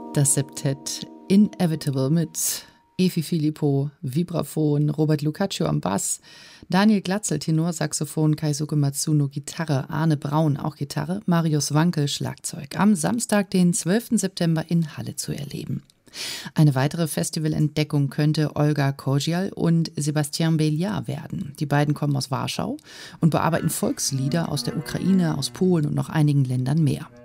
Das Septett Inevitable mit Efi Filippo, Vibraphon, Robert Lucaccio am Bass, Daniel Glatzel, Tenor, Saxophon, Keisuke Matsuno, Gitarre, Arne Braun, auch Gitarre, Marius Wanke, Schlagzeug. Am Samstag, den 12. September in Halle zu erleben. Eine weitere Festivalentdeckung könnte Olga Kozial und Sebastian Béliard werden. Die beiden kommen aus Warschau und bearbeiten Volkslieder aus der Ukraine, aus Polen und noch einigen Ländern mehr.